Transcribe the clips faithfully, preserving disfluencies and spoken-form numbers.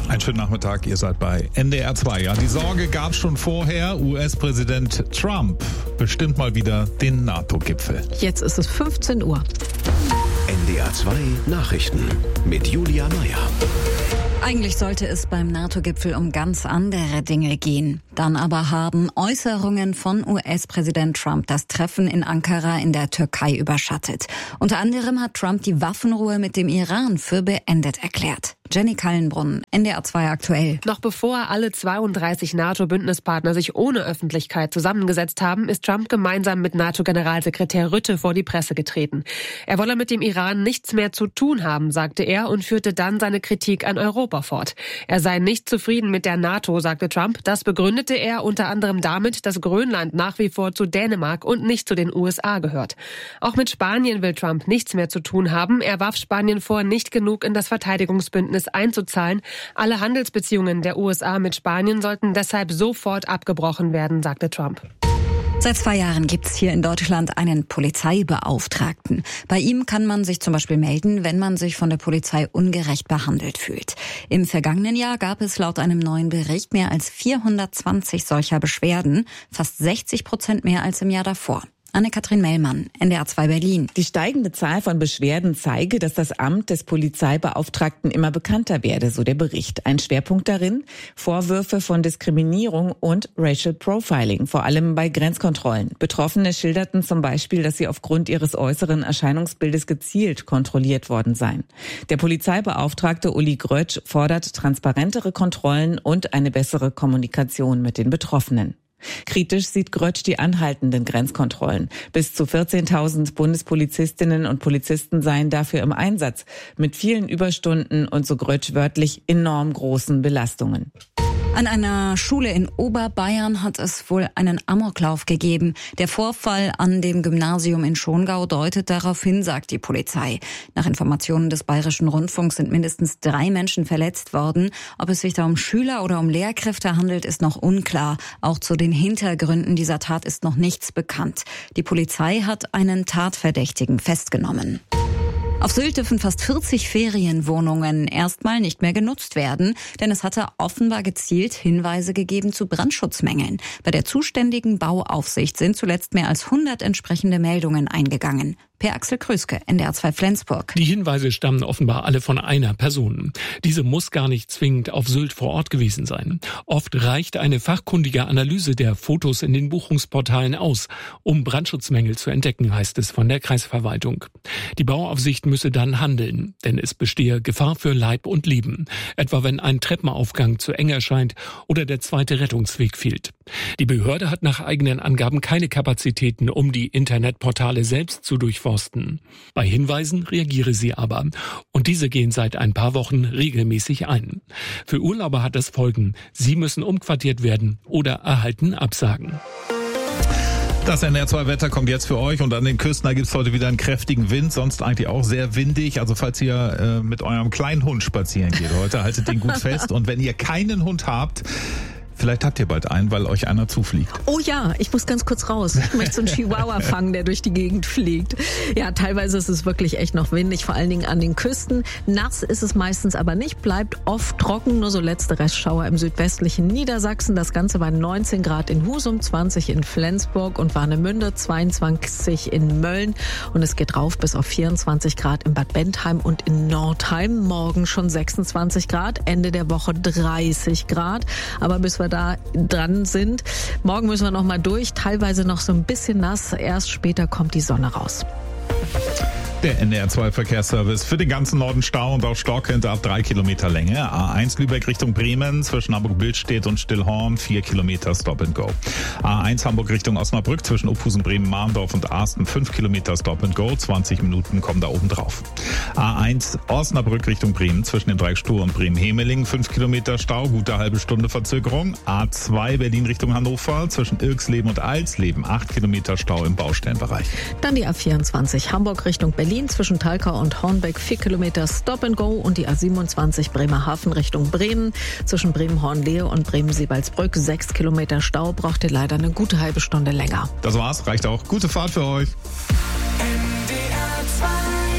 Einen schönen Nachmittag, ihr seid bei N D R zwei. Ja, die Sorge gab es schon vorher. U S-Präsident Trump bestimmt mal wieder den NATO-Gipfel. Jetzt ist es fünfzehn Uhr. N D R zwei Nachrichten mit Julia Meyer. Eigentlich sollte es beim NATO-Gipfel um ganz andere Dinge gehen. Dann aber haben Äußerungen von U S-Präsident Trump das Treffen in Ankara in der Türkei überschattet. Unter anderem hat Trump die Waffenruhe mit dem Iran für beendet erklärt. Jenny Kallenbrunn, N D R zwei aktuell. Noch bevor alle zweiunddreißig NATO-Bündnispartner sich ohne Öffentlichkeit zusammengesetzt haben, ist Trump gemeinsam mit NATO-Generalsekretär Rutte vor die Presse getreten. Er wolle mit dem Iran nichts mehr zu tun haben, sagte er und führte dann seine Kritik an Europa fort. Er sei nicht zufrieden mit der NATO, sagte Trump. Das begründete er unter anderem damit, dass Grönland nach wie vor zu Dänemark und nicht zu den U S A gehört. Auch mit Spanien will Trump nichts mehr zu tun haben. Er warf Spanien vor, nicht genug in das Verteidigungsbündnis einzuzahlen. Alle Handelsbeziehungen der U S A mit Spanien sollten deshalb sofort abgebrochen werden, sagte Trump. Seit zwei Jahren gibt's hier in Deutschland einen Polizeibeauftragten. Bei ihm kann man sich zum Beispiel melden, wenn man sich von der Polizei ungerecht behandelt fühlt. Im vergangenen Jahr gab es laut einem neuen Bericht mehr als vierhundertzwanzig solcher Beschwerden, fast sechzig Prozent mehr als im Jahr davor. Anne-Kathrin Mellmann, N D R zwei Berlin. Die steigende Zahl von Beschwerden zeige, dass das Amt des Polizeibeauftragten immer bekannter werde, so der Bericht. Ein Schwerpunkt darin: Vorwürfe von Diskriminierung und Racial Profiling, vor allem bei Grenzkontrollen. Betroffene schilderten zum Beispiel, dass sie aufgrund ihres äußeren Erscheinungsbildes gezielt kontrolliert worden seien. Der Polizeibeauftragte Uli Grötsch fordert transparentere Kontrollen und eine bessere Kommunikation mit den Betroffenen. Kritisch sieht Grötsch die anhaltenden Grenzkontrollen. Bis zu vierzehntausend Bundespolizistinnen und Polizisten seien dafür im Einsatz, mit vielen Überstunden und, so Grötsch wörtlich, enorm großen Belastungen. An einer Schule in Oberbayern hat es wohl einen Amoklauf gegeben. Der Vorfall an dem Gymnasium in Schongau deutet darauf hin, sagt die Polizei. Nach Informationen des Bayerischen Rundfunks sind mindestens drei Menschen verletzt worden. Ob es sich da um Schüler oder um Lehrkräfte handelt, ist noch unklar. Auch zu den Hintergründen dieser Tat ist noch nichts bekannt. Die Polizei hat einen Tatverdächtigen festgenommen. Auf Sylt dürfen fast vierzig Ferienwohnungen erstmal nicht mehr genutzt werden, denn es hatte offenbar gezielt Hinweise gegeben zu Brandschutzmängeln. Bei der zuständigen Bauaufsicht sind zuletzt mehr als hundert entsprechende Meldungen eingegangen. Per Axel Krüske, N D R zwei Flensburg. Die Hinweise stammen offenbar alle von einer Person. Diese muss gar nicht zwingend auf Sylt vor Ort gewesen sein. Oft reicht eine fachkundige Analyse der Fotos in den Buchungsportalen aus, um Brandschutzmängel zu entdecken, heißt es von der Kreisverwaltung. Die Bauaufsicht müsse dann handeln, denn es bestehe Gefahr für Leib und Leben, etwa wenn ein Treppenaufgang zu eng erscheint oder der zweite Rettungsweg fehlt. Die Behörde hat nach eigenen Angaben keine Kapazitäten, um die Internetportale selbst zu durchforsten. Bei Hinweisen reagiere sie aber. Und diese gehen seit ein paar Wochen regelmäßig ein. Für Urlauber hat das Folgen. Sie müssen umquartiert werden oder erhalten Absagen. Das N D R zwei Wetter kommt jetzt für euch und an den Küsten, da gibt's heute wieder einen kräftigen Wind, sonst eigentlich auch sehr windig. Also falls ihr äh, mit eurem kleinen Hund spazieren geht heute, haltet den gut fest. Und wenn ihr keinen Hund habt, vielleicht habt ihr bald einen, weil euch einer zufliegt. Oh ja, ich muss ganz kurz raus. Ich möchte so einen Chihuahua fangen, der durch die Gegend fliegt. Ja, teilweise ist es wirklich echt noch windig, vor allen Dingen an den Küsten. Nass ist es meistens aber nicht, bleibt oft trocken, nur so letzte Restschauer im südwestlichen Niedersachsen. Das Ganze bei neunzehn Grad in Husum, zwanzig in Flensburg und Warnemünde, zweiundzwanzig in Mölln. Und es geht rauf bis auf vierundzwanzig Grad in Bad Bentheim und in Nordheim. Morgen schon sechsundzwanzig Grad, Ende der Woche dreißig Grad. Aber bis wir da dran sind. Morgen müssen wir noch mal durch, teilweise noch so ein bisschen nass. Erst später kommt die Sonne raus. Der N D R zwei Verkehrsservice für den ganzen Norden Stau und auch Stockhinter ab drei Kilometer Länge. A eins Lübeck Richtung Bremen zwischen Hamburg-Billstedt und Stillhorn vier Kilometer Stop and Go. A eins Hamburg Richtung Osnabrück zwischen Opusen, Bremen, Mahndorf und Arsten fünf Kilometer Stop and Go. zwanzig Minuten kommen da oben drauf. A eins Osnabrück Richtung Bremen zwischen dem Dreieck Stur und Bremen-Hemeling fünf Kilometer Stau, gute halbe Stunde Verzögerung. A zwei Berlin Richtung Hannover zwischen Irksleben und Alsleben acht Kilometer Stau im Baustellenbereich. Dann die A vierundzwanzig Hamburg Richtung Berlin. Zwischen Talkau und Hornbeck vier Kilometer Stop and Go und die A siebenundzwanzig Bremerhaven Richtung Bremen. Zwischen Bremen-Hornlehe und Bremen-Seebaldsbrück sechs Kilometer Stau, braucht ihr leider eine gute halbe Stunde länger. Das war's, reicht auch. Gute Fahrt für euch. Der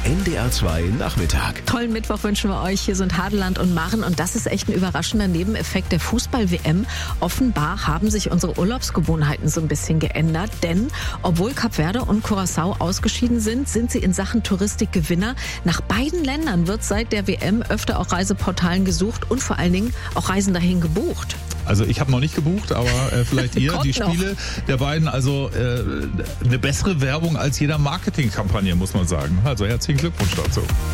N D R zwei Nachmittag. Tollen Mittwoch wünschen wir euch. Hier sind Hadeland und Maren und das ist echt ein überraschender Nebeneffekt der Fußball-W M. Offenbar haben sich unsere Urlaubsgewohnheiten so ein bisschen geändert, denn obwohl Kap Verde und Curaçao ausgeschieden sind, sind sie in Sachen Touristik Gewinner. Nach beiden Ländern wird seit der W M öfter auch Reiseportalen gesucht und vor allen Dingen auch Reisen dahin gebucht. Also ich habe noch nicht gebucht, aber äh, vielleicht ihr, die Spiele noch. Der beiden, also äh, eine bessere Werbung als jeder Marketingkampagne, muss man sagen. Also herzlichen Glückwunsch dazu.